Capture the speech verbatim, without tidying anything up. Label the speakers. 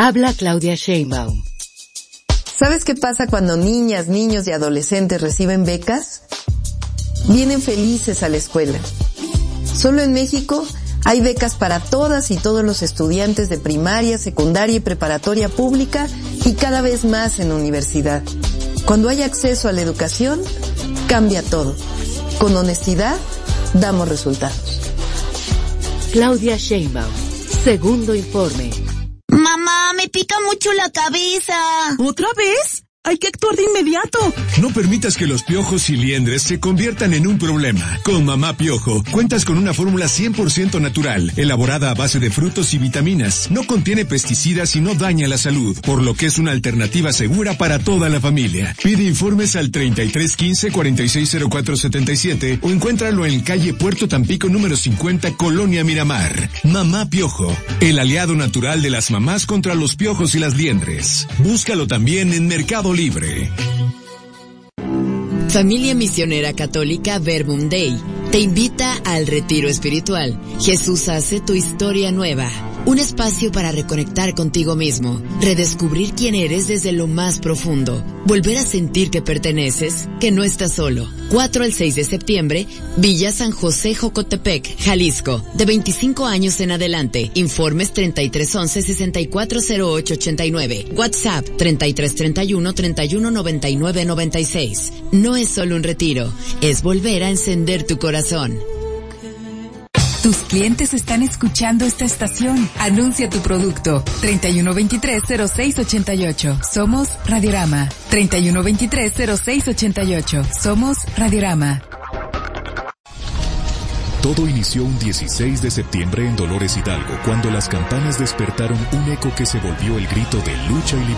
Speaker 1: Habla Claudia Sheinbaum.
Speaker 2: ¿Sabes qué pasa cuando niñas, niños y adolescentes reciben becas? Vienen felices a la escuela. Solo en México hay becas para todas y todos los estudiantes de primaria, secundaria y preparatoria pública y cada vez más en universidad. Cuando hay acceso a la educación, cambia todo. Con honestidad, damos resultados.
Speaker 1: Claudia Sheinbaum, segundo informe.
Speaker 3: Mamá, me pica mucho la cabeza.
Speaker 4: ¿Otra vez? Hay que actuar de inmediato.
Speaker 5: No permitas que los piojos y liendres se conviertan en un problema. Con Mamá Piojo, cuentas con una fórmula cien por ciento natural, elaborada a base de frutos y vitaminas. No contiene pesticidas y no daña la salud, por lo que es una alternativa segura para toda la familia. Pide informes al treinta y tres quince cuarenta y seis cero cuatro setenta y siete o encuéntralo en calle Puerto Tampico número cincuenta, Colonia Miramar. Mamá Piojo, el aliado natural de las mamás contra los piojos y las liendres. Búscalo también en Mercado Libre.
Speaker 6: Familia Misionera Católica Verbum Dei te invita al Retiro Espiritual. Jesús hace tu historia nueva. Un espacio para reconectar contigo mismo, redescubrir quién eres desde lo más profundo, volver a sentir que perteneces, que no estás solo. cuatro al seis de septiembre, Villa San José, Jocotepec, Jalisco, de veinticinco años en adelante. Informes treinta y tres once sesenta y cuatro cero ocho ochenta y nueve. WhatsApp treinta y tres treinta y uno treinta y uno noventa y nueve noventa y seis. No es solo un retiro, es volver a encender tu corazón.
Speaker 7: Tus clientes están escuchando esta estación. Anuncia tu producto. treinta y uno veintitrés cero seis ochenta y ocho. Somos Radiorama. treinta y uno veintitrés cero seis ochenta y ocho. Somos Radiorama.
Speaker 8: Todo inició un dieciséis de septiembre en Dolores Hidalgo, cuando las campanas despertaron un eco que se volvió el grito de lucha y libertad.